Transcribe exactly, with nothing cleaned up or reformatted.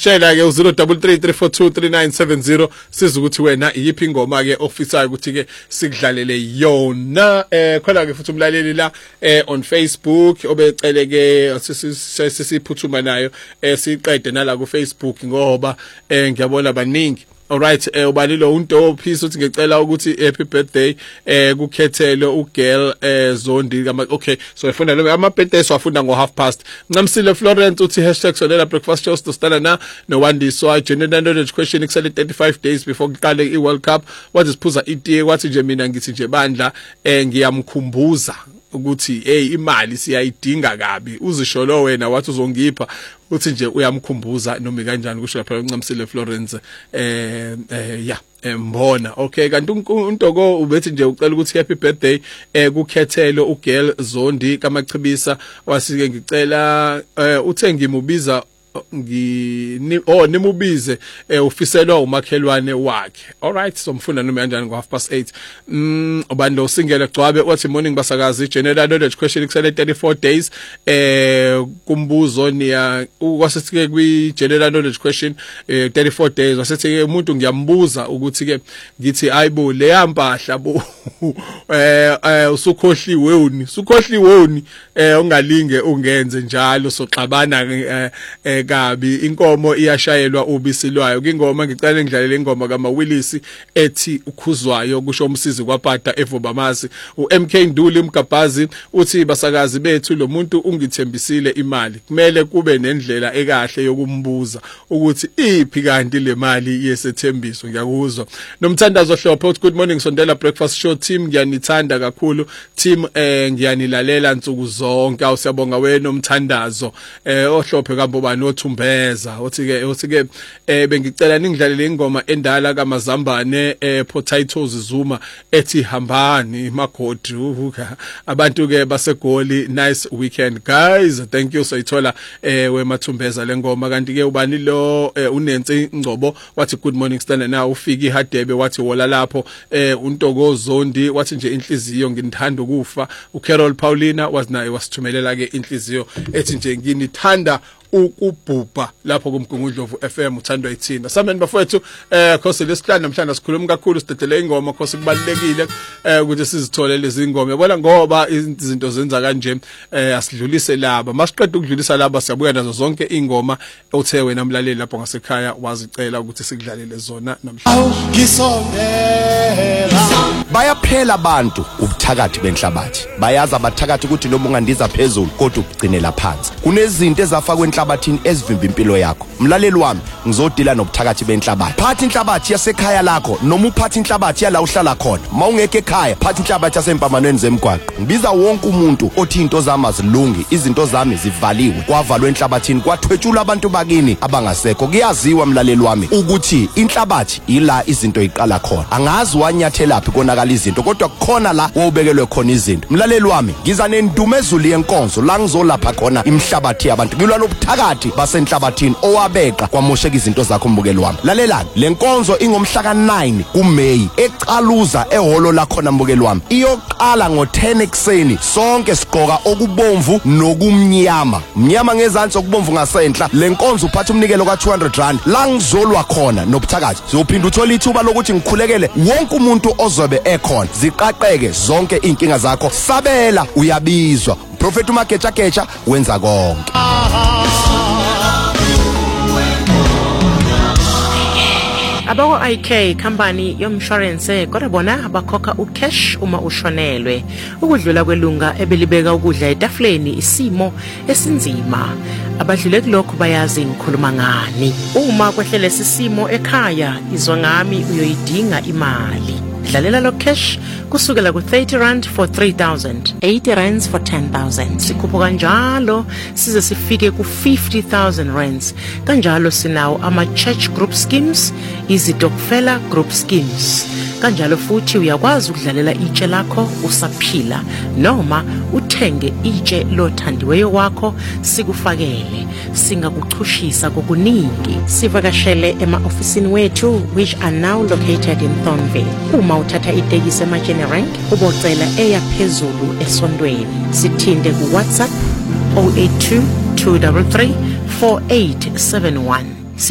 usitshela ke u zero three three three four two three nine seven zero siza ukuthi wena iyiphi ingoma ke ofisayo ukuthi ke sikudlalele yona. Eh khona ke futhi umlaleli la eh on Facebook obecele ke sisiphuthuma nayo eh siqede nala ku Facebook ngoba eh ngiyabona baningi. Alright, eh ubalilo unto phisa uthi ngicela ukuthi happy birthday eh kukhethele ugirl eh Zondi kama okay so efuna lo ama birthday swafunda ngo half past. Ncamsile Florence uthi hashtag sonela breakfast show stostana na no Wandiswa general knowledge question excel thirty-five days before kuqale i World Cup. What is phuza itiye kwathi nje mina ngithi nje bandla eh ngiyamkhumbuza ukuthi hey imali siyayidinga kabi uzisho lo wena wathi uzongipha uthi nje uyamkhumbuza noma kanjani kusho lapha uNcamsile Florence eh eh yeah mbona okay kanti uNtoko ubethi nje ucela ukuthi happy birthday eh kukhethele ugirl Zondi kamachibisa wasike ngicela uthe ngimubiza ngi oh nimubize ufiselwa umakhelwane wakhe. Alright, so mfunda noma kanjani ngo half past eight. Mm ubando singela gcwabe wathi morning basakazi general knowledge question excel thirty-four days eh kumbuzo niya kwasithike kwi general knowledge question eh thirty-four days wasithike umuntu ngiyambuza ukuthi ke ngithi ayibo le yampahla bo eh usukhohliwe uni sukhohliwe uni eh ungalinge ungenze njalo soxabana eh kabi inkomo iyashayelwa ubisi lwayo. Kingoma ngicela ngidlalele ingoma kama Willis ethi ukhuzwayo kusho umsizi kwaPata eVobamasi. U M K Nduli Mgabhazi uthi basakazi bethu lo muntu ungithembisile imali kumele kube nendlela ekahle yokumbuza ukuthi iphi kanti le mali yesethembiso. Ngiyakuzwa nomthandazo Hlophe uthi good morning Sondela breakfast show team ngiyanithanda kakhulu team eh ngiyanilalela nsuku zonke. Awusiyabonga wena umthandazo eh oHlophe kambobani Thumbeza uthi ke uthi ke eh bengicela ningidlalele ingoma endala kaMazambane eh Potatoes Zuma ethi hambani magodi abantu ke basegoli. Nice weekend guys, thank you. Sayithola eh weMathumbeza lengoma kanti ke ubani lo uNensi Ngcobo wathi good morning stand now ufiki Hadebe wathi wola lapho eh uNtoko Zondi wathi nje inhliziyo nginithanda ukufa. uCarol Paulina wasinaye wasithumelela ke inhliziyo ethi nje nginithanda ukubhubha lapho kumgungundlovu F M uthandwa yithina. Sameni bafowethu eh khosi lesihlanu namhlanje sikhuluma kakhulu sidedele ingoma khosi kubalekile eh ukuthi sizithole lezi ingoma yabona ngoba izinto zenza kanje eh asidlulise laba masiqeda ukudlulisa laba siyabuya nazo zonke ingoma uthe wena mlaleli lapho ngasekhaya wazicela ukuthi sikudlalele zona namhlanje. Ngisondela bayaphela abantu ubuthakathi benhlabathi bayaza abathakathi ukuthi noma ungandiza phezulu kodwa ugcinela phansi kunezinto ezafakwe enhlabathini ezivimba impilo yakho. Mlaleli wami ngizodila nobuthakathi benhlabathi. Phatha inhlabathi yasekhaya lakho noma uphatha inhlabathi yala uhlala khona. Mawungeke ekhaya phatha inhlabathi yasempamanweni zemgwaqo. Ngibiza wonke umuntu othi into zami azilungi izinto zami zivaliwe kwavalwe enhlabathini kwathwetshula abantu bakini abangasekho. Kuyaziwa mlaleli wami ukuthi inhlabathi ila izinto iqala khona. Angazi wanyathelaphi konakala izinto kodwa kukhona la wobekelwe khona izinto. Mlaleli wami ngiza nendumezulu yenkonzo la ngizolapha khona imhlabathi yabantu. Ngilwa nobuthakathi basenhlabathini owabeqa kwamosheka izinto zakho mbukeli wami. Lalelani lenkonzo ingomhla ka nine kuMeyi eqaluza ehholo lakho nambukeli wami. Iyoqala ngo ten ekseni sonke sigqoka okubomvu nokumnyama. Mnyama ngezantsi okubomvu ngasenhla. Lenkonzo uphatha umnikelo ka two hundred rand la ngizolwa khona nobuthakathi. Sizophinda uthola ithuba lokuthi ngikhulekele wonke umuntu ozobe ekhona. Ziqaqeke zonke inkinga zakho. Sabela uyabizwa. Prophet uMagecha Gecha wenza konke. Abawo I K company yomshwarense kodwa bona abakhokha ucash uma ushonelwe. Ukudlula kwelunga ebelibeka ukudla etafuleni isimo esinzima. Abadlule kulokho bayazi ngikhuluma ngani. Uma kwehlele sisimo ekhaya izwa ngami uyoyidinga imali. Dlalela lo cash kusukela ku thirty rand for three thousand, eighty rands for ten thousand. Sikhupho kanjalo size sifike ku fifty thousand rands. Kanjalo sinawo ama church group schemes, izitokfela group schemes. Kanjalo futhi uyakwazi ukudlalela itshe lakho usaphila noma uthenge itshe lothandiweyo wakho sikufakele singakuchushisa kokuningi. Sivakashele ema-ofisini wethu which are now located in Thornville. Uma uthatha itekisi ema-Jenny Rank ubocela eya phezulu esondweni. Sithinde ku WhatsApp zero eight two two three three four eight seven one.